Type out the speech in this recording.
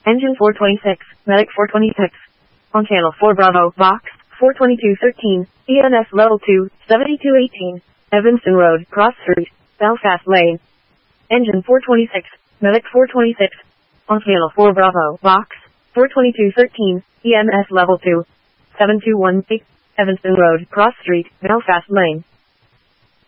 Engine 426, Medic 426. On channel 4 Bravo, Box 42213, ENS Level 2, 7218, Evanston Road, Cross Street, Belfast Lane. Engine 426, Medic 426. On channel 4 Bravo, Box 42213, ENS Level 2, 7218, Evanston Road, Cross Street, Belfast Lane.